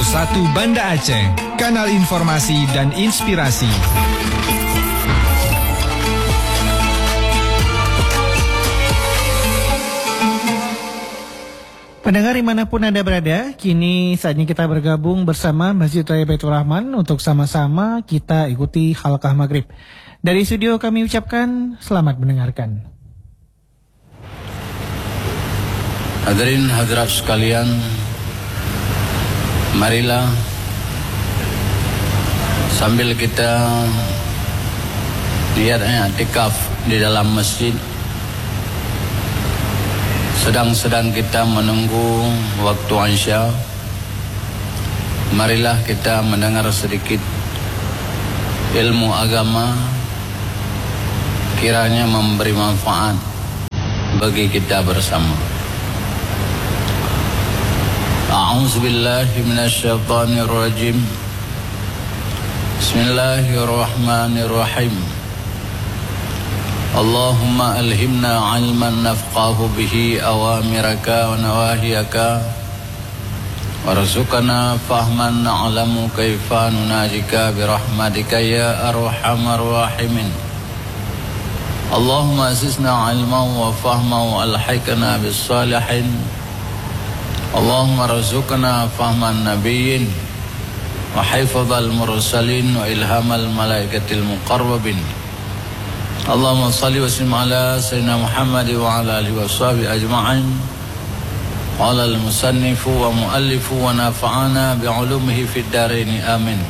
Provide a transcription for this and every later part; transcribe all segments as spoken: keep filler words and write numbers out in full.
satu Banda Aceh, kanal informasi dan inspirasi. Pendengar dimanapun Anda berada, kini saatnya kita bergabung bersama Masjid Raya Baitur Rahman untuk sama-sama kita ikuti halqah maghrib. Dari studio kami ucapkan selamat mendengarkan. Hadirin hadirat sekalian, marilah sambil kita niatnya i'tikaf di dalam masjid, sedang-sedang kita menunggu waktu Isya, marilah kita mendengar sedikit ilmu agama, kiranya memberi manfaat bagi kita bersama. A'udzubillahi minasyaitonir rajim. Bismillahirrahmanirrahim. Allahumma alhimna ilman nafqahu bihi awamiraka wa nawahiyaka warzuqna fahman na'lamu kaifa nunajika birahmatika ya arhamar rahimin. Allahumma asisna ilman wa fahman wa alhaqna bis salihin. Allahumma arzuqna fahman nabiyyin wa hifdzal mursalin wa ilhamal malaikatil muqarrabin. Allahumma salli wa sallim ala sayyidina Muhammad wa ala alihi wa sahbihi ajma'in. Qala al-musannifu wa muallifu wa nafa'ana bi'ulumihi fid dharain amin.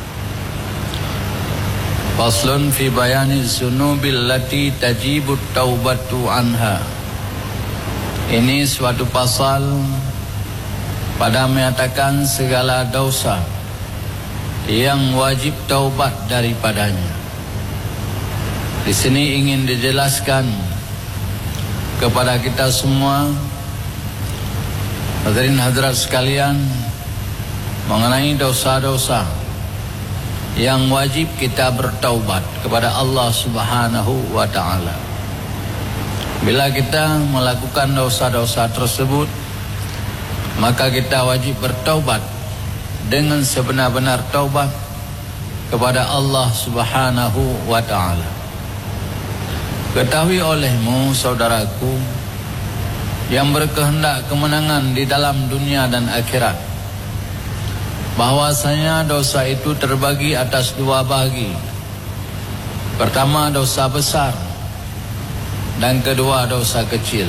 Faslun fi bayani dzunubil lati tajibu taubatu anha. Ini suatu pasal pada menyatakan segala dosa yang wajib taubat daripadanya. Di sini ingin dijelaskan kepada kita semua, hadirin hadirat sekalian, mengenai dosa-dosa yang wajib kita bertaubat kepada Allah Subhanahu wa taala. Bila kita melakukan dosa-dosa tersebut, maka kita wajib bertaubat dengan sebenar-benar taubat kepada Allah Subhanahu wa taala. Ketahui olehmu, saudaraku, yang berkehendak kemenangan di dalam dunia dan akhirat, bahwasanya dosa itu terbagi atas dua bagi. Pertama dosa besar, dan kedua dosa kecil.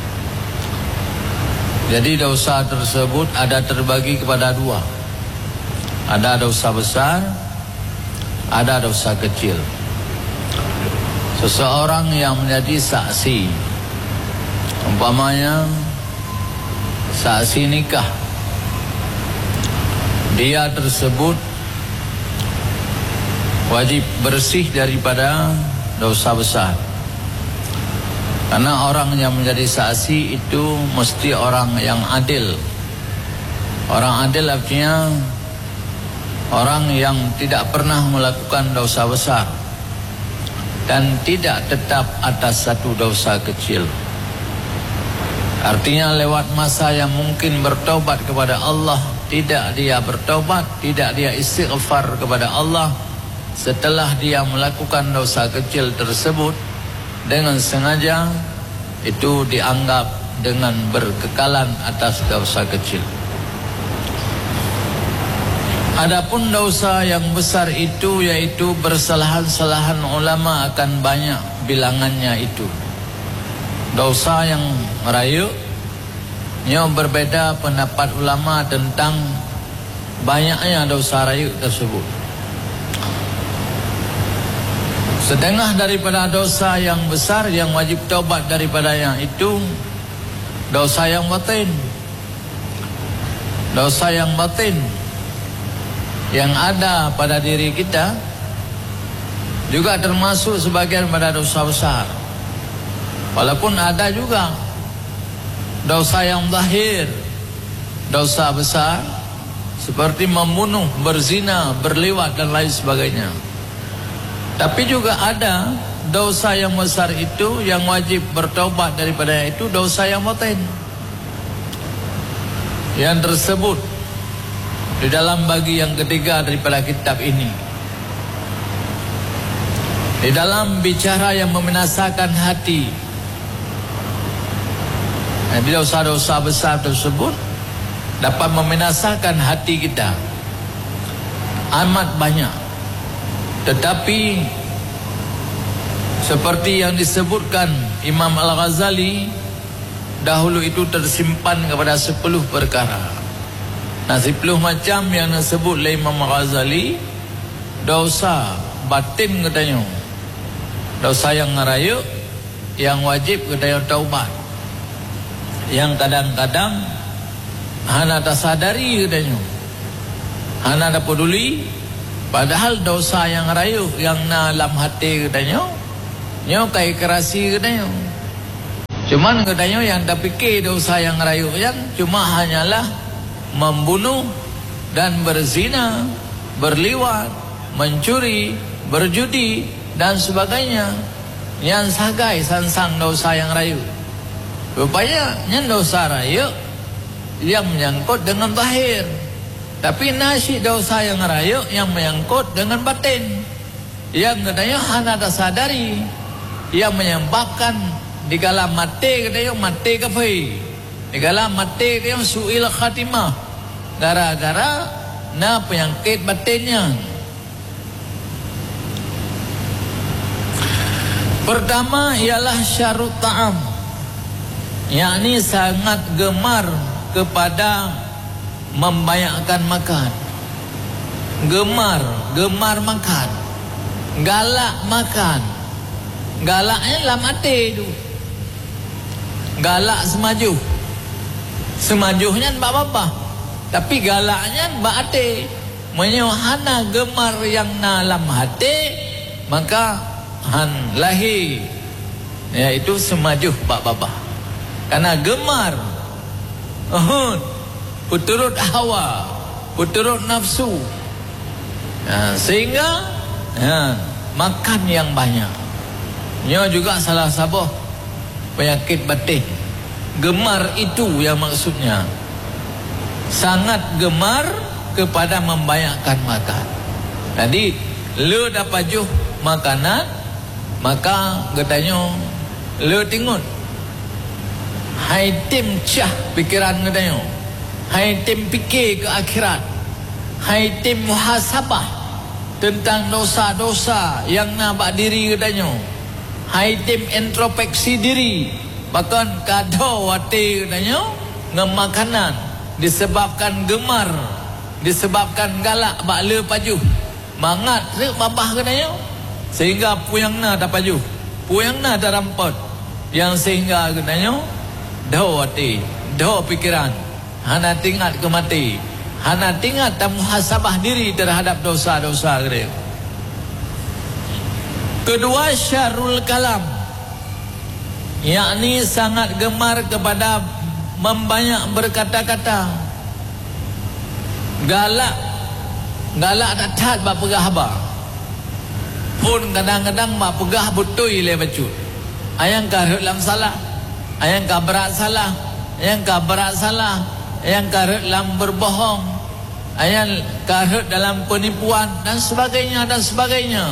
Jadi dosa tersebut ada terbagi kepada dua. Ada dosa besar, ada dosa kecil. Seseorang yang menjadi saksi, umpamanya saksi nikah, dia tersebut wajib bersih daripada dosa besar. Karena orang yang menjadi saksi itu mesti orang yang adil. Orang adil artinya orang yang tidak pernah melakukan dosa besar dan tidak tetap atas satu dosa kecil. Artinya lewat masa yang mungkin bertobat kepada Allah, tidak dia bertobat, tidak dia istighfar kepada Allah setelah dia melakukan dosa kecil tersebut dengan sengaja, itu dianggap dengan berkekalan atas dosa kecil. Adapun dosa yang besar itu yaitu bersalahan-salahan ulama akan banyak bilangannya itu. Dosa yang merayu, yang berbeda pendapat ulama tentang banyaknya dosa rayu tersebut. Setengah daripada dosa yang besar yang wajib taubat daripadanya itu dosa yang batin. Dosa yang batin yang ada pada diri kita juga termasuk sebagian pada dosa besar. Walaupun ada juga dosa yang zahir, dosa besar seperti membunuh, berzina, berliwat dan lain sebagainya. Tapi juga ada dosa yang besar itu yang wajib bertaubat daripada itu dosa yang batin. Yang tersebut di dalam bagi yang ketiga daripada kitab ini. Di dalam bicara yang membinasakan hati, nah, bila dosa-dosa besar tersebut dapat membinasakan hati kita amat banyak. Tetapi seperti yang disebutkan Imam Al-Ghazali, dahulu itu tersimpan kepada sepuluh perkara. Nah, sepuluh macam yang disebut oleh Imam Al-Ghazali, dosa batin katanya, dosa yang ngerayu, yang wajib katanya taubat, yang kadang-kadang hana tak sadari katanya, hana tak peduli, padahal dosa yang ngerayu, yang dalam hati katanya, nyo kai kerasi katanya. Cuman katanya yang tak fikir dosa yang ngerayu yang cuma hanyalah membunuh dan berzina, berliwat, mencuri, berjudi dan sebagainya. Yang sagai sansang dosa yang rayu. Rupanya yang dosa rayu yang menyangkut dengan zahir, tapi nasi dosa yang rayu yang menyangkut dengan batin, yang katanya hana tak sadari, yang menyebabkan di dalam mati katanya mati kafir, di dalam mati katanya su'il khatimah, gara-gara na penyakit batinnya. Pertama ialah syarut ta'am, yakni sangat gemar kepada membanyakkan makan. Gemar, gemar makan, galak makan. Galaknya dalam hati itu, galak semajuh, semajuhnya mbak bapa, tapi galaknya mbak hati. Menyohana gemar yang dalam hati, maka han lahir, yaitu semajuh mbak bapa. Karena gemar, uhud, puturut hawa, puturut nafsu, ya, sehingga ya, makan yang banyak. Ini juga salah satu penyakit batin. Gemar itu yang maksudnya sangat gemar kepada membanyakkan makan. Jadi lu dapat juh makanan, maka katanya lu tingut hai tim cah pikiran katanya, hai tim fikir ke akhirat, hai tim muhasabah tentang dosa-dosa yang nampak diri katanya, hai tim introspeksi diri, bahkan kado hati katanya ngemakanan disebabkan gemar, disebabkan galak bak le pajuh mangat rek babah katanya, sehingga puyangna tak pajuh, puyangna tak rampot, yang sehingga katanya dah hati, dah pikiran, hana tingkat ke mati, hana tingkat tak muhasabah diri terhadap dosa-dosa katanya. Kedua, syarul kalam, yakni sangat gemar kepada membanyak berkata-kata. Galak, galak tak tahat bak pegah abah. Pun kadang-kadang bak pegah butui le bacut. Ayang karut lam salah, ayang ka berat salah, ayang ka berat salah, ayang karut lam berbohong, ayang karut dalam penipuan dan sebagainya dan sebagainya.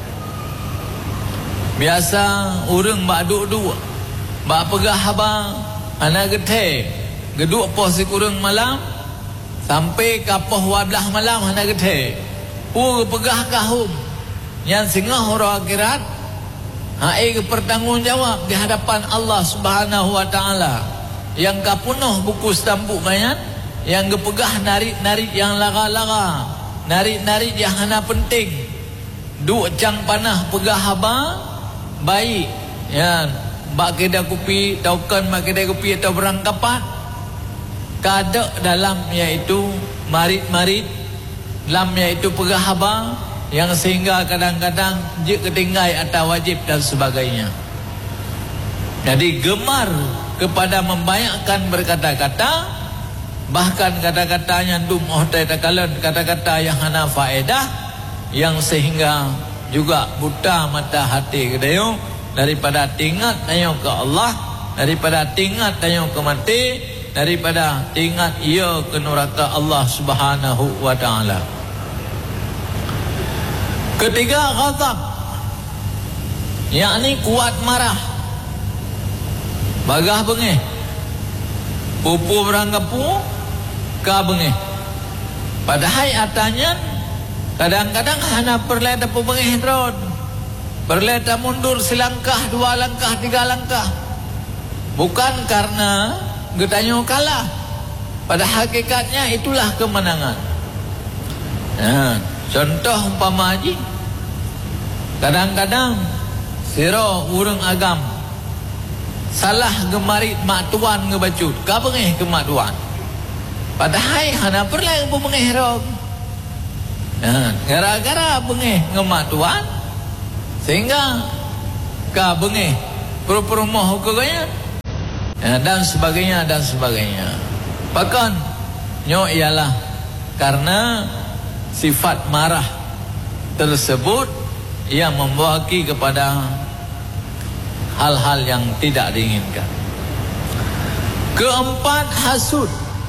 Biasa urang bak duk-duk, bak pegah abang, anak getih, geduk pos si kurang malam, sampai kapoh wablah malam anak getih, ur pegah kahum, yang singgah orang akhirat, hai ke bertanggungjawab di hadapan Allah Subhanahu Wa Taala, yang kapunuh buku stambuk mayat, yang kepegah narik-narik yang lara-lara, narik-narik yang hana penting, duk cang panah pegah abang, baik, ya, bak kedai kopi, taukan bak kedai kopi atau berangkapan, kadek dalam iaitu marit-marit, dalam iaitu pegah abang, yang sehingga kadang-kadang je ketinggai atau wajib dan sebagainya. Jadi gemar kepada membanyakkan berkata-kata, bahkan kata-katanya dum ohtai takalan, kata-kata yang hana faedah, yang sehingga juga buta mata hati kedayo daripada tingat tayo ke Allah, daripada tingat tayo ke mati, daripada ingat ia ke neraka Allah Subhanahu wa taala. Ketiga, ghadab, yakni kuat marah, bagah bengih, pupu beranggapu ka bengih. Padahal atanya kadang-kadang hanya perleta pu bengih terus, perleta mundur selangkah, dua langkah, tiga langkah, bukan karena getanyo kalah. Pada hakikatnya itulah kemenangan. Nah, contoh umpama haji, kadang-kadang siro urang agam salah gemarit mak tuan ngebacut ka bengih ke mak tuan, padahal hana perlah bu bengih rog. Nah, gara-gara bengih ngemak tuan sehingga ka bengih per-permoh ke gaya, ya, dan sebagainya dan sebagainya. Bahkan nyo ialah karena sifat marah tersebut yang membawaki kepada hal-hal yang tidak diinginkan. Keempat, hasud,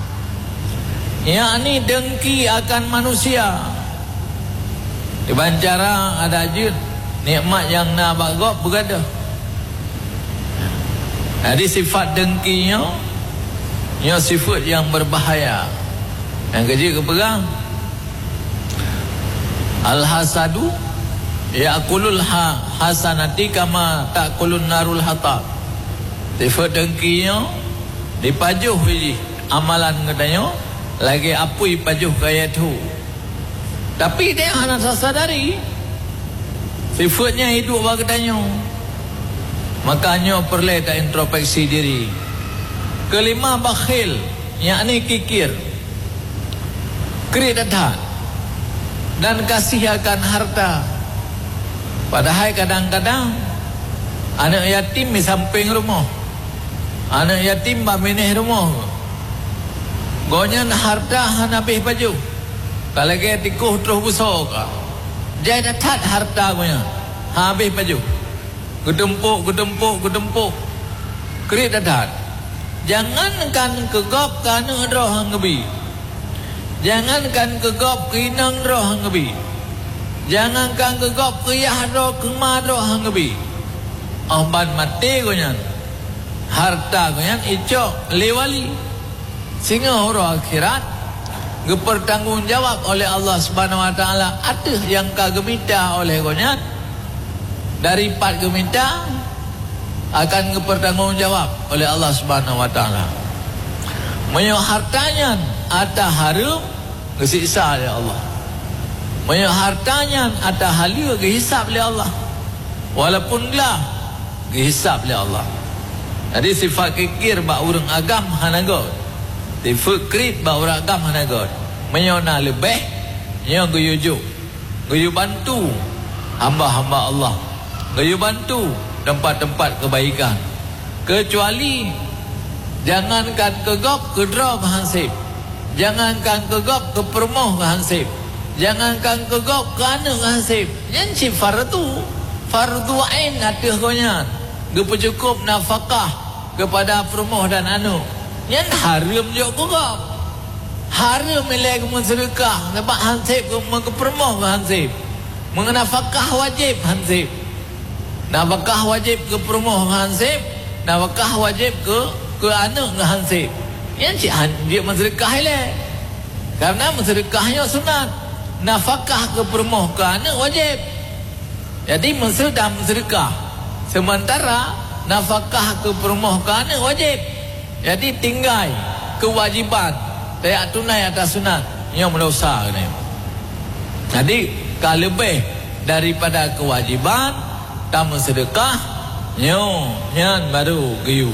yakni dengki akan manusia. Di Bancara ada jid nikmat yang nak bagok berada. Jadi sifat dengkinya ia sifat yang berbahaya. Yang kerja kepegang al-hasadu ya'kulul ha hasanati kama ta'kulun narul hatab. Sifat dengkinya dipajuh biji amalan katanya lagi apui pajuh kaya tu. Tapi dia hanya sadari sifatnya hidup bagi katanya. Makanya perlu tak introspeksi diri. Kelima, bakhil, yakni kikir, kredatan dan kasih akan harta. Padahal kadang-kadang anak yatim di samping rumah, anak yatim baminih rumah, gonyan harta han habis baju. Kalau dia tikuh terus busuk, jadi datat harta gonya habis baju. Gedempuk, gedempuk, gedempuk, kredatan. Jangankan kegop kana roh ngebi, jangankan kegop kinang roh ngebi, jangankan kegop kiyah roh kemar roh ngebi. Amban mati gonyan harta gonyan icok lewali sehingga roh akhirat bertanggungjawab oleh Allah Subhanahu wa taala. Ada yang kagemita oleh gonyan dari empat gemita akan bertanggungjawab oleh Allah Subhanahu wa taala. Menyo hartanya ada harum kesiksa oleh Allah. Menyo hartanya ada halu kehisab oleh Allah. Walaupun lah kehisab oleh Allah. Jadi sifat kikir ba urang agam hanagot. Sifat krit ba urang agam hanagot. Menyo na lebih nyo guyujuk. Guyu bantu hamba-hamba Allah. Guyu bantu tempat-tempat kebaikan. Kecuali jangankan kegop kedra hansip, jangankan kegop kepermoh hansip, jangankan kegop kana hansip. Yang si fardu fardu ain atih gonya gepe cukup nafkah kepada permoh dan anu. Yang haram jo kegop, haram milih sedekah sebab hansip ke permoh hansip, mengenafkah wajib hansip. Nafkah wajib ke permoh hansip, nafkah wajib ke ke anak hansip. Yang cik dia mensedekah le. Karena mensedekahnya sunat. Nafkah ke permoh ke anak wajib. Jadi mensedekah mensedekah. Sementara nafkah ke permoh ke anak wajib. Jadi tinggal kewajiban tak tunai atas sunat yang mendosa ni. Jadi kalau lebih daripada kewajiban tamu sedekah nyo nyan baru giyu.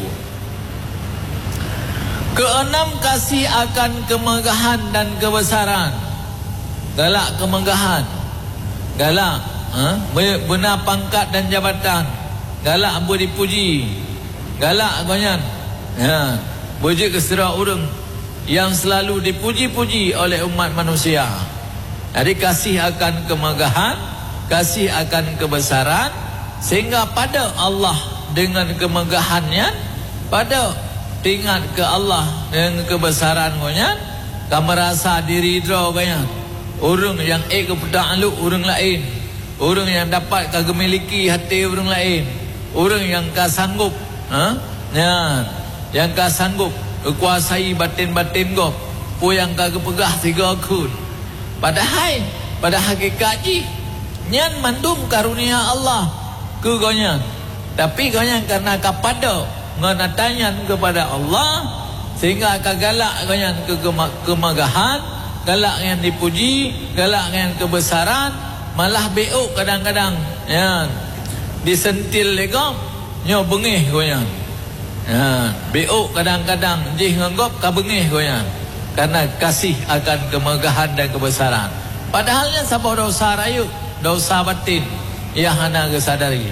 Keenam, kasih akan kemegahan dan kebesaran. Galak kemegahan, galak ha? benar pangkat dan jabatan, galak ambo dipuji, galak banyak ha? Puji kesera urang yang selalu dipuji-puji oleh umat manusia. Jadi kasih akan kemegahan, kasih akan kebesaran, sehingga pada Allah dengan kemegahannya, pada ingat ke Allah dengan kebesaran gonya, ka merasa diri dro gonya. Orang yang ek pedaluk orang lain, orang yang dapat ka gemiliki hati orang lain, orang yang ka sanggup, ha? Ya, yang ka sanggup kuasai batin-batin go, pu yang ka pegah tiga kun. Padahal pada hakikatnya nyan mandum karunia Allah ke gonya. Tapi gonya karena kapada ngenatanyan kepada Allah sehingga kagalak gonya ke kemagahan, galak yang dipuji, galak yang kebesaran, malah beuk kadang-kadang ya disentil lego nyo bengih gonya. Ya, beuk kadang-kadang jih nganggap ka bengih gonya karena kasih akan kemegahan dan kebesaran. Padahalnya sabah dosa rayu, dosa batin ia hana kesadari.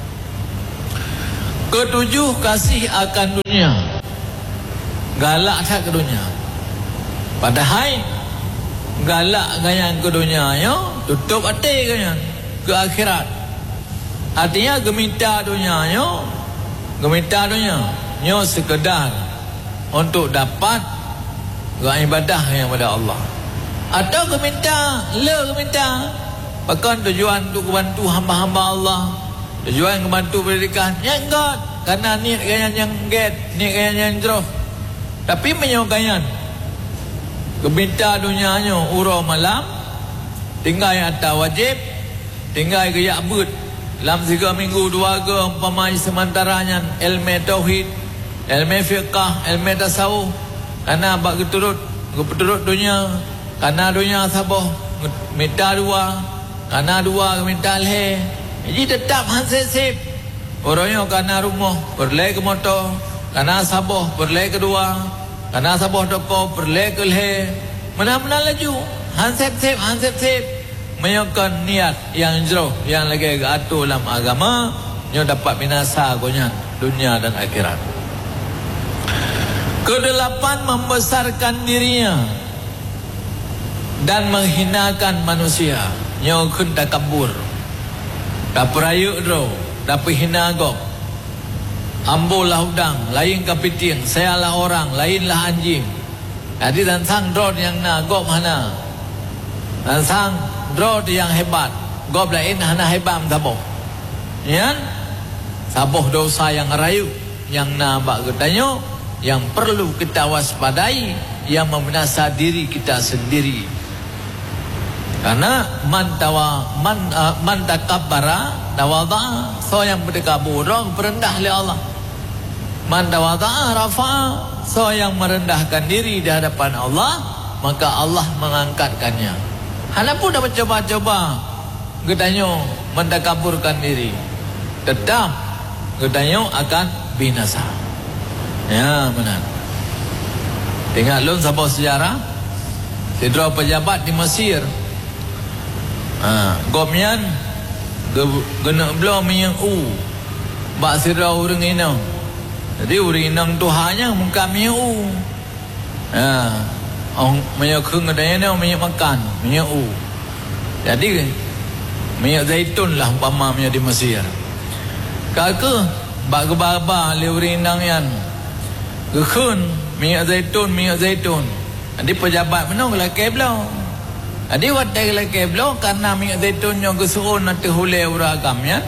Ketujuh, kasih akan dunia. Galak tak ke dunia. Padahal galak gayang ke dunia yo, tutup hati gayang ke akhirat. Artinya geminta dunia yo, geminta dunia yo sekedar untuk dapat ibadah yang pada Allah. Atau geminta, le geminta bahkan tujuan untuk membantu hamba-hamba Allah, tujuan membantu pendidikan yang enggak karena niat gayan yang get, niat gayan yang jauh. Tapi menyogayan geminta dunianya uro malam, tinggal yang atas wajib, tinggal gaya abud dalam tiga minggu dua ke umpamanya sementaranya ilmu tauhid, ilmu fiqah, ilmu tasawuf. Karena bak keturut keturut dunia, karena dunia sabah minta dua, karena dua minta leh. Jadi tetap hansip. Orangnya karena rumah berlai ke motor, karena sabah berlai kedua, karena sabah toko berlai ke leh. Mana-mana laju hansip-sip, hansip-sip menyokong niat yang jauh yang lagi atur dalam agama yang dapat binasa gonya dunia dan akhirat. Kedelapan, membesarkan dirinya dan menghinakan manusia. Nyo kun takabur. Dapurayu dro, dapat hina gop. Ambolah udang, lain kapiting, saya lah orang, lainlah anjing. Jadi dan sang drone yang na gop mana? Dan sang drone yang hebat, gop lain hana hebat saboh. Ya? Saboh dosa yang rayu, yang na bak getanyo, yang perlu kita waspadai, yang membinasa diri kita sendiri. Karena man tawa man uh, man takabbara tawadha, so yang bertakabur berendah oleh Allah. Man tawadha rafa, so yang merendahkan diri di hadapan Allah, maka Allah mengangkatkannya. Hana pun dah mencoba-coba gedanyo mentakaburkan diri, tetap gedanyo akan binasa. Ya benar. Tengok lun sabah sejarah, sidra pejabat di Mesir. Ha, gomyan gena belo minyak u bak sira urang inang. Jadi urang inang tuhanya muka minyak u. Ha, ong minyak khung adanya minyak makan, minyak u. Jadi minyak zaitun lah umpama minyak di Mesir. Kaka bak gebaba le urang inang yan. Gekun minyak zaitun, minyak zaitun. Jadi pejabat menong lah keblo. Adi watai lagi belum karena minyak zaitun yang kesuun nanti hulai uragam ya.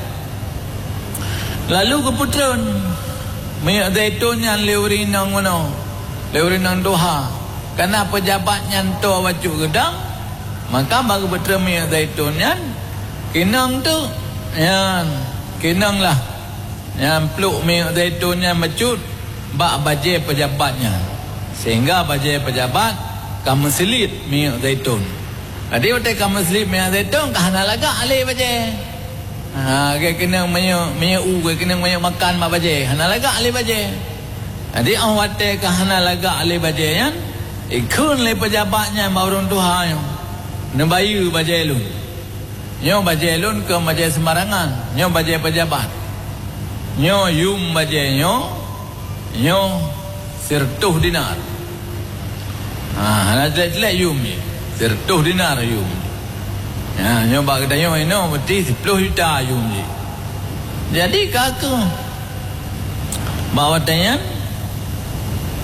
Lalu keputusan minyak zaitun yang leurinang mana, leurinang doha. Karena pejabatnya tu wajib gedang, maka baru betul minyak zaitun yang kinang tu, yang kinang lah, yang peluk minyak zaitun yang mecut, bak bajai pejabatnya, sehingga bajai pejabat kamu selit minyak zaitun. Jadi waktu kamu selip minyak zaitun, kahana lagak alih baje. Ha, ke kena minyak minyak u, ke kena minyak makan mak baje. Hana lagak alih baje. Jadi ang waktu kahana lagak alih baje yan, ikun le pejabatnya baurun Tuhan yang nembayu baje lun. Nyo baje lun ke baje sembarangan, nyo baje pejabat. Nyo yum baje nyo, nyo sirtuh dinar. Ha, hana jelek-jelek yum ni. Seratus dinar yum. Ya, nyoba kedai ini berarti sepuluh juta yum je. Jadi kakak bawa tanya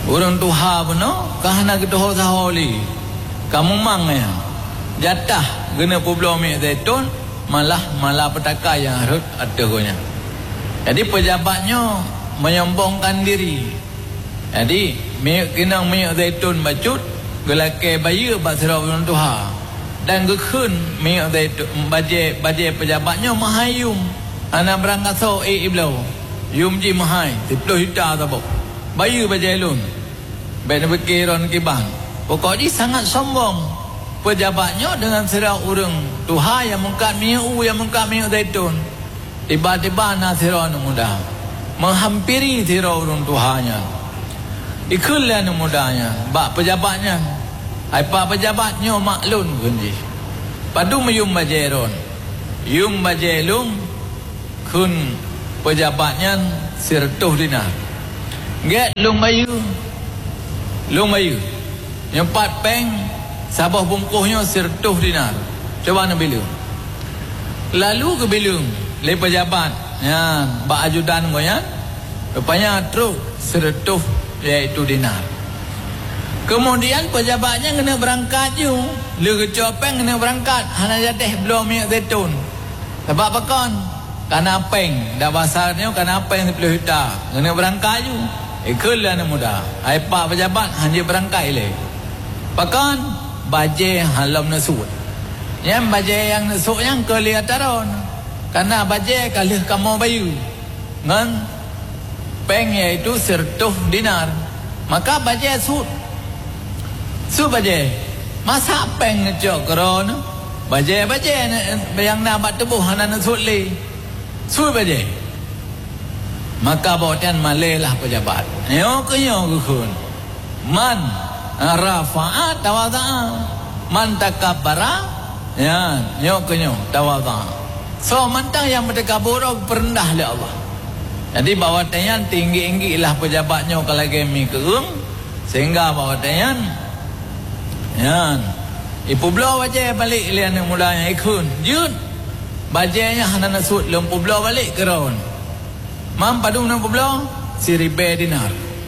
Urang tuha beno kahana gedoh saholi. Kamu mang ya. Jatah gena puluh minyak zaitun malah malah petaka yang harus ategonya. Jadi pejabatnya menyombongkan diri. Jadi minyak kena minyak zaitun bacut gelake bayu bak sira urang tuha. Dan gekun minyak zaitun baje baje pejabatnya mahayum. Ana berangkat so e iblau. Yum ji mahai sepuluh juta tabok. Bayu baje lun. Baik berkiron kibang. Pokoknya sangat sombong pejabatnya dengan sira urang tuha yang mengkat minyak u yang mengkat minyak zaitun. Tiba-tiba nak sira muda menghampiri sira urang tuhanya. Ikulah mudanya bak pejabatnya. Ai pa pejabatnya maklun kunji. Padu mayum bajeron. Yum bajelung kun pejabatnya seratus dinar. Get lung bayu. Lung bayu. Yang empat peng sabah bungkuhnya seratus dinar. Coba nak bilung. Lalu ke bilung le pejabat. Ya, bak ajudan goyan. Rupanya truk seratus iaitu dinar. Kemudian pejabatnya kena berangkat je. Le kecopeng kena berangkat. Hana jatih belum minyak zaitun. Sebab apa kon? Kana peng. Dah basarnya kana peng sepuluh juta. Kena berangkat je. Ikulah nak muda. Hai pak pejabat hanya berangkat le. Pakan baje halam nasut. Yang baje yang nasut yang kelihatan. Karena baje kalih kamu bayu. Ngan peng iaitu seratus dinar. Maka baje sut. Sut baje. Masa peng ngecok keron. Baje baje yang nak buat tubuh hana nasut le. Sut baje. Maka bawakan malelah pejabat. Yo kenyo gukun. Man rafa'at tawadha'a. Man takabbara. Ya, yo kenyo tawadha'a. So mantang yang bertakabur perendah oleh Allah. Jadi bawatannya tinggi-tinggi lah pejabatnya kalau kami keung. Sehingga bawatannya ya. Ipu belau baca balik lian yang mudanya ikun. Jut. Bajanya hana nasut lempu belau balik keron. Mam padung lempu belau siribe dinar.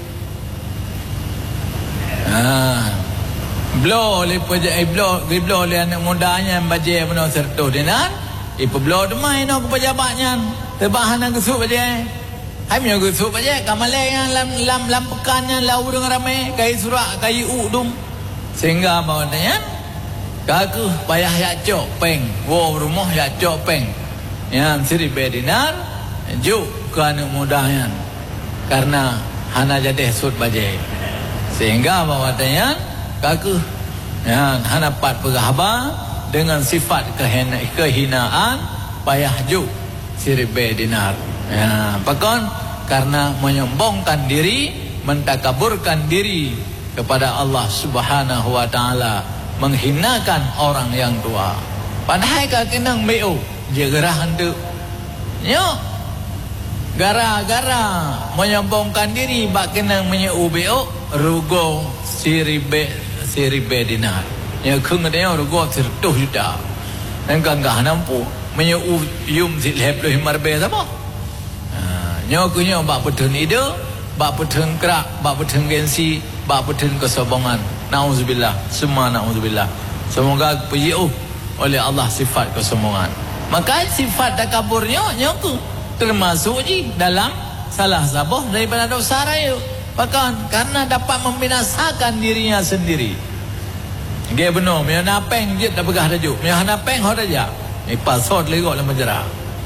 Ah. Belau le peja belau belau lian yang mudanya baca benar seratus dinar. Ipu belau demai nak pejabatnya. Sebab hana kesuk baca. Hai punya kesuk baca kamalnya lam lam lam pekannya lau dengan ramai kai surak kai udung. Sehingga bawatannya kaku payah yak cok peng. Wo rumah yak cok peng. Yang seribu dinar juk ke anak mudahnya. Karena hana jadi sud bajai. Sehingga bawatannya kaku yang hana pat pegahaba dengan sifat kehina, kehinaan payah juk seribu dinar. Ya, pakon karena menyombongkan diri, mentakaburkan diri kepada Allah Subhanahu wa taala, menghinakan orang yang tua. Padahal ka kenang meu je gerah hantu. Yo. Gara-gara menyombongkan diri bak kenang menyeu beo rugo siribe siribe dinar. Ya kung dia rugo seratus juta. Dan gangga nampu menyeu yum silhep lo himarbe sama. Nyo kunyo bak petun ide, bak petun kerak, bak petun gengsi, bak petun kesombongan. Nauzubillah, semua nauzubillah. Semoga pujiu oleh Allah sifat kesombongan. Maka sifat takaburnya nyoku termasuk ji dalam salah sabuh daripada dosa raya. Bahkan karena dapat membinasakan dirinya sendiri. Dia benar, dia napeng je tak pegah tajuk. Dia napeng hot aja. Ni pasot legok dalam penjara.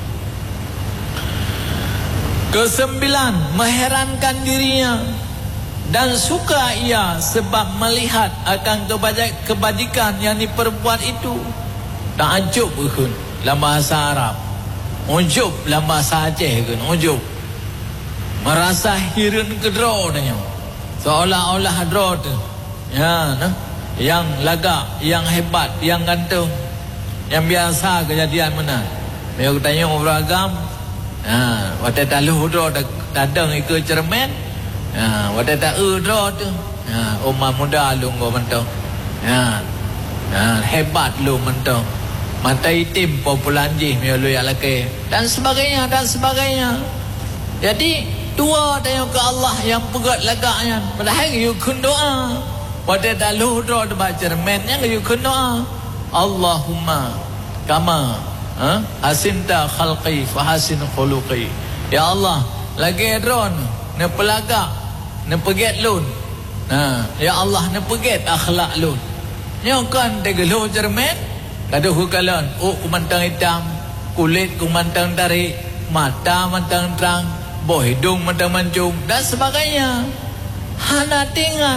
Kesembilan, mengherankan dirinya dan suka ia sebab melihat akan kebajikan yang diperbuat itu. Takjub pun dalam bahasa Arab. Ujub dalam bahasa Aceh kan, ujub. Merasa hirun kedro tanya. Seolah-olah hadro tu. Ya, nah, yang lagak, yang hebat, yang gantung. Yang biasa kejadian mana? Dia tanya beragam. Ha, waktu tak lu dro dadang ikut cermin. Ha, waktu tak u dro tu. Ha, umma muda lu go mentong. Ha. Ha, hebat lu mentong. Mata hitam populanji mi lu ya laki dan sebagainya dan sebagainya. Jadi dua tengok ke Allah yang pegat lagaknya. Padahal you kun doa. Pada daluh doa baca cermennya you kun doa. Allahumma kama ha? hasinta khalqi fahasin khuluqi. Ya Allah, lagi dron ne pelagak ne pegat lun. Ha, ya Allah ne pegat akhlak lun. Nyokan tegeluh cermen gaduh kalan oh kumantang hitam, kulit kumantang tarik, mata mantang terang, boh hidung mantang mancung dan sebagainya. Hana ingat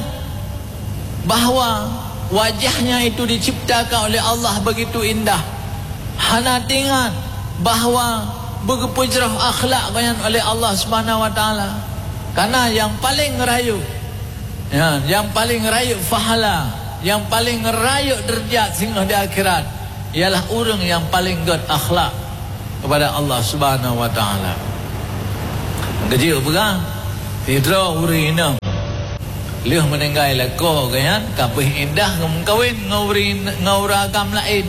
bahawa wajahnya itu diciptakan oleh Allah begitu indah. Hana ingat bahawa begitu cerah akhlak yang oleh Allah Subhanahu wa taala. Karena yang paling rayu, ya, yang paling rayu fahala, yang paling rayu derajat sehingga di akhirat ialah orang yang paling good akhlak kepada Allah Subhanahu wa taala. Kecil pegang tidra urina leh meninggal lako kan kabeh indah ngkawin ngaurin ngauragam lain.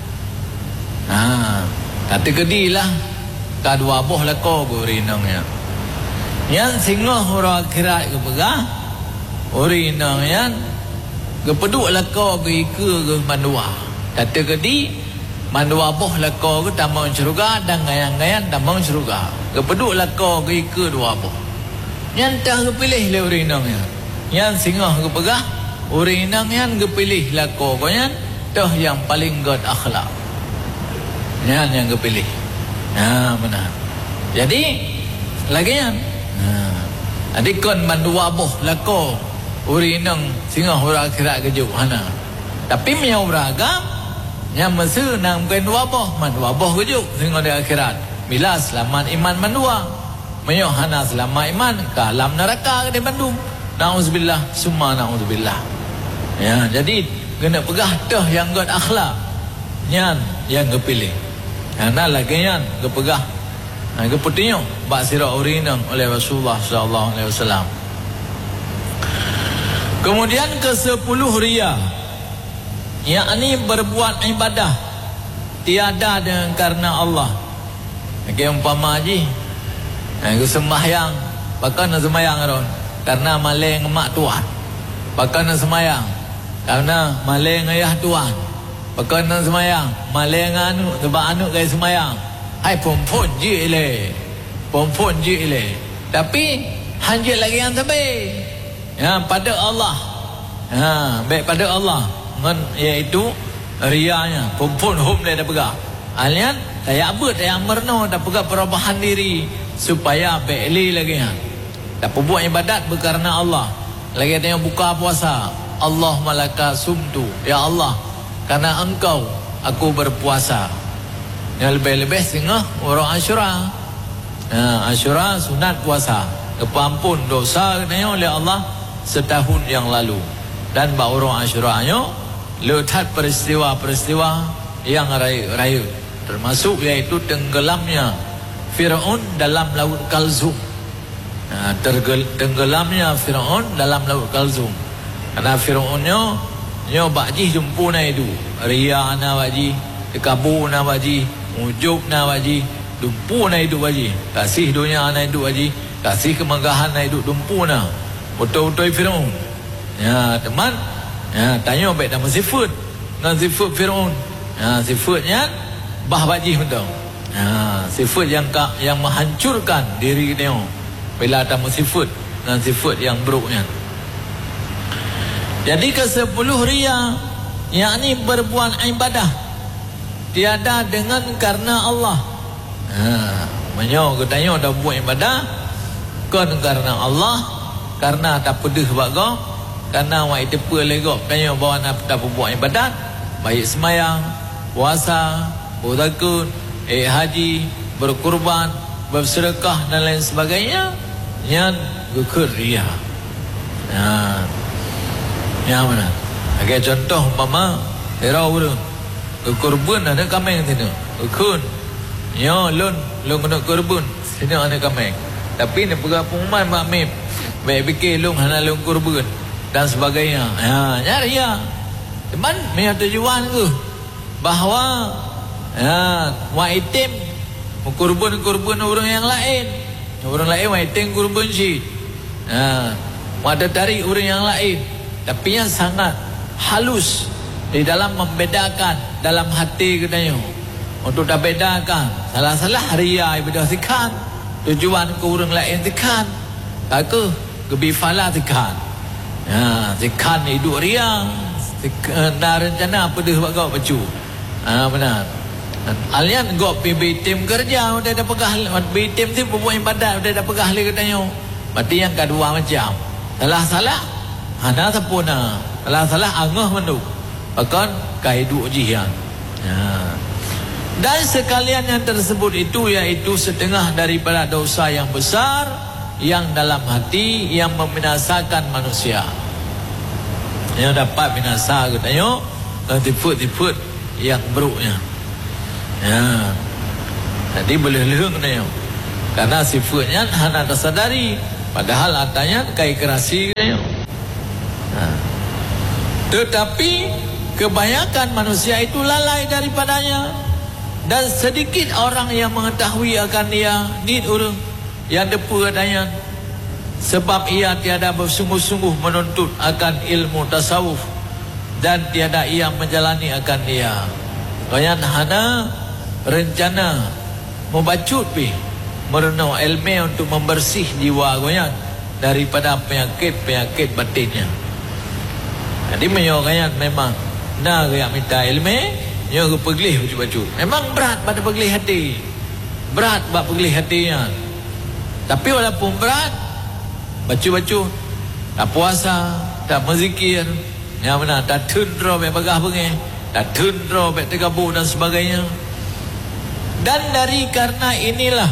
Ha, kata kedilah kadua boh lako urinangnya. Yang singoh ora akhirat ke pegang urinang yang gepeduk lako ke ike ke mandua. Kata kedi mandua boh lako ke tamang syurga dan gayang-gayang tamang syurga. Gepeduk lako ke ike dua boh. Nyantah kepilih le urinangnya. Yang singoh ke pegah urinang yang kepilih lako koyan toh yang paling god akhlak. Yang yang kepilih. Nah, benar. Jadi lagi yang nah, adik kon mandua boh lako urinang singoh ura akhirat kejuk hana. Tapi miau beragam yang mesir nang bukan dua boh mandua boh kejuk singoh di akhirat. Bila selamat iman mandua miau hana selamat iman ke alam neraka ke di Bandung. Na'udzubillah summa na'udzubillah. Ya, jadi kena pegah dah yang god akhlak. Nyan yang kepilih. Karena lagi yang kepegah. Nah, keputinyo bak sirah urinang oleh Rasulullah sallallahu alaihi wasallam. Kemudian ke sepuluh riya, yakni berbuat ibadah tiada dengan karena Allah. Lagi umpama haji, aku sembahyang, bahkan sembahyang ron karena maleng mak tuan, bahkan sembahyang karena maleng ayah tuan, bahkan sembahyang maleng anu sebab anu gaya sembahyang. Hai pompon je le, pompon je le. Tapi hanjit lagi yang terbaik. Ya, pada Allah. Ha, baik pada Allah. Men, iaitu rianya. Pompon hom le dah pegang. Alian tak abut, tak merno, tak pegang perubahan diri supaya baik li lagi ha. Tak buat ibadat berkarena Allah. Lagi ada yang buka puasa. Allah malaka sumtu. Ya Allah, karena engkau aku berpuasa. Yang lebih-lebih sehingga orang Asyura. Ha, Asyura sunat puasa. Kepampun dosa katanya oleh Allah setahun yang lalu. Dan bak orang Asyuranya letak peristiwa-peristiwa yang rayu-rayu. Termasuk iaitu tenggelamnya Fir'aun dalam laut Kalzum. Ha, tergel, tenggelamnya Fir'aun dalam laut Kalzum. Karena Fir'aunnya nyo bakji jumpu na itu. Riya na bakji, kabur na bakji, ujub na baji, dumpu na hidup baji, kasih dunia na hidup baji, kasih kemegahan na hidup dumpu na betul-betul Fir'aun. Ya teman, ya tanya baik nama sifat dengan sifat Fir'aun. Ya sifatnya bah baji betul. Ya sifat yang yang menghancurkan diri dia bila tamu sifat dengan sifat yang buruknya. Jadi ke sepuluh riya, yakni berbuat ibadah tiada dengan karena Allah. Ha, menyo katanya dah buat ibadah kon karena Allah, karena tak pedih bago, karena wai tepe legok katanya bawa nak tak buat ibadat, baik semayang, puasa, berzakat, eh haji, berkurban, bersedekah dan lain sebagainya, yang gugur riya. Ha. Yang mana? Bagi contoh umpama era urang kurban ada kambing sini. Ukun. Ya, lon, lon kena kurban. Sini ada kambing. Tapi ni pegang pengumuman mak mip. Baik fikir lon hana lon kurban dan sebagainya. Ya, nyari ya. Teman, punya tujuan tu bahawa ya, wa itim kurban-kurban orang yang lain. Orang lain waiting guru benci. Ha, ada dari orang yang lain. Tapi yang sangat halus di dalam membedakan dalam hati katanya. Untuk dah bedakan salah-salah ria ibadah tikan. Tujuan ke orang lain tikan. Aku kebifala tikan. Ha, tikan hidup ria. Nak rencana apa dia buat kau baju. Ha, benar. Alian gop pergi tim kerja udah ada pegah pergi tim tu buat ibadat udah ada pegah lagi katanya. Berarti yang kedua macam salah-salah hana sapuna salah-salah angah menuk akan kaidu jihan. Ha. Dan sekalian yang tersebut itu yaitu setengah daripada dosa yang besar yang dalam hati yang membinasakan manusia. Yang dapat binasa katanya tifut-tifut yang buruknya. Ya. Jadi boleh lehung katanya. Karena sifatnya hana tersadari. Padahal atanya kai kerasi katanya. Nah. Tetapi kebanyakan manusia itu lalai daripadanya. Dan sedikit orang yang mengetahui akan dia. Ni orang yang depu katanya. Sebab ia tiada bersungguh-sungguh menuntut akan ilmu tasawuf. Dan tiada ia menjalani akan dia. Kayan hana rencana membacut pi merenung ilmu untuk membersih jiwa goyan daripada penyakit-penyakit batinnya. Jadi menyokayan memang nak yang minta ilmu yang kepeglih bacut-bacut. Memang berat pada peglih hati. Berat buat peglih hatinya. Tapi walaupun berat bacut-bacut, tak puasa, tak berzikir, yang mana tak tundra baik bagah bengih, tak tundra baik tegabur dan sebagainya. Dan dari karena inilah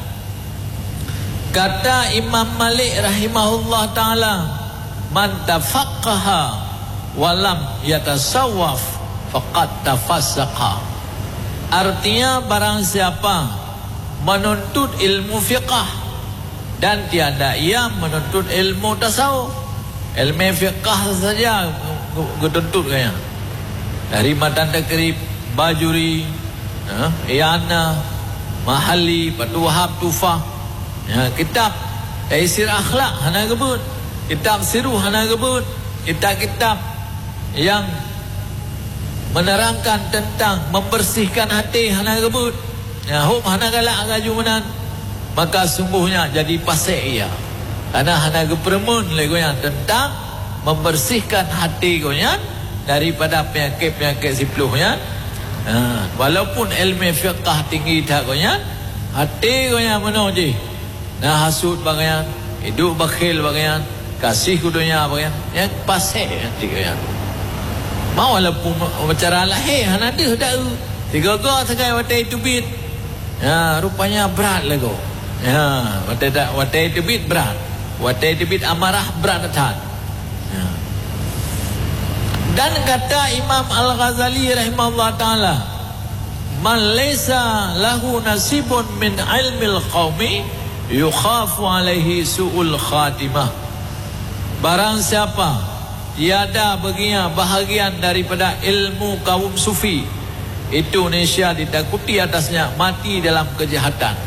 kata Imam Malik rahimahullah ta'ala, man tafaqqaha walam yatasawwaf faqad tafassaqa. Artinya barang siapa menuntut ilmu fiqah dan tiada ia menuntut ilmu tasawuf. Ilmu fiqah saja getuntut kaya. Dari matan takrib, bajuri, ha, Iyana, Mahali, Batu Wahab, Tufah, ya, kitab Taisir Akhlak hana gebut, kitab Siruh hana gebut, kitab-kitab yang menerangkan tentang membersihkan hati hana gebut, ya, hum hana galak gajumanan. Maka sungguhnya jadi pasek ia. Karena hana gepremun legoyan tentang membersihkan hati goyan daripada penyakit-penyakit sipluhnya. Ha, walaupun ilmu fiqah tinggi tak goyan, hati goyan mana je. Nah hasud bagayan, hidup bakhil bagayan, kasih kudunya bagayan, yang pasek hati goyan. Mau walaupun bicara lahir hana ada dak. Tiga go sakai watai itu bit. Ya, rupanya berat lego. Ya, watai dak watai itu bit berat. Watai itu bit amarah berat tat. Ya. Dan kata Imam Al-Ghazali rahimahullah ta'ala, man laysa lahu nasibun min ilmil qawmi yukhafu alaihi su'ul khatimah. Barang siapa tiada baginya bahagian daripada ilmu kaum sufi, itu Indonesia ditakuti atasnya mati dalam kejahatan.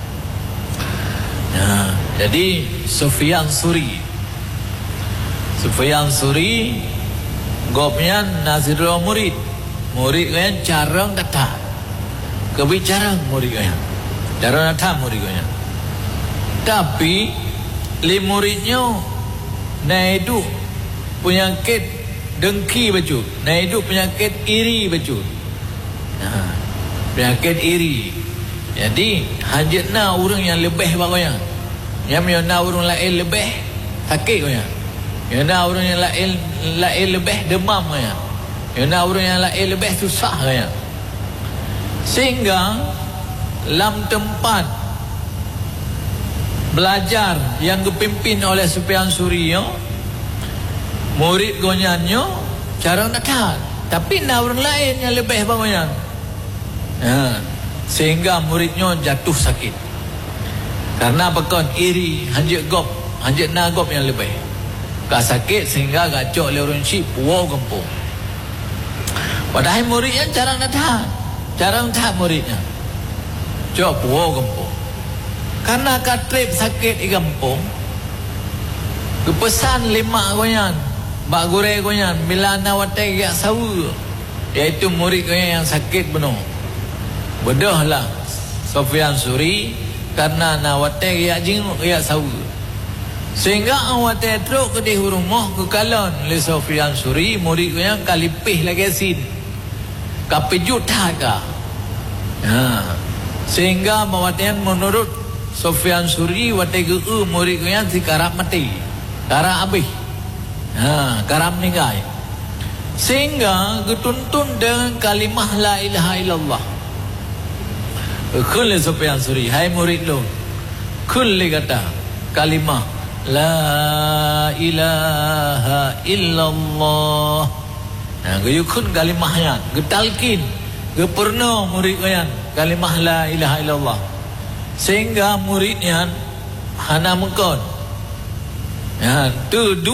Nah, jadi Sufyan Suri Sufyan Suri gopnya Nazirul murid. Murid kaya jarang datang. Kebicaraan murid kaya. Jarang datang murid kaya. Tapi li muridnya na hidup penyakit dengki baju. Na hidup penyakit iri baju. Nah, penyakit iri. Jadi hajatna orang yang lebih bagaya. Yang yana orang lain lebih sakit kaya. Yana orang yang lain lain lebih demam kaya. Yana orang yang lain lebih susah kaya. Sehingga dalam tempat belajar yang dipimpin oleh Sufyan Suri, murid gonyanyo cara datang, tapi nak orang lain yang lebih banyak. Ya, sehingga muridnya jatuh sakit. Karena bakon iri, hanjit gop, hanjit nagop yang lebih. Gak sakit sehingga gacok le orang si puau gempung. Padahal muridnya jarang datang, jarang tak muridnya. Cok puau gempung. Karena katrip sakit di kampung, kepesan lima koyan, bak gure koyan, bila nawate yak sawu, iaitu murid koyan yang sakit benar. Bedahlah Sufyan Suri karena nawate yak jinguk yak sawu. Sehingga awate teruk ke di rumah ke kalon le Sufyan Suri, murid koyan kalipih lagi sin. Kapejut ka. Ha. Sehingga mawatian menurut Sufyan Suri wate geu murid koyan si karap mati. Karap habis. Ha, karap meninggal. Sehingga getuntun dengan kalimah la ilaha illallah. Kulli Sufyan Suri, hai murid lo. Kulli kata kalimah la ilaha illallah. Nah, geyukun kalimahnya, getalkin, gepurno murid koyan kalimah la ilaha illallah. Sehingga muridnya hana mengkon. Ya, tu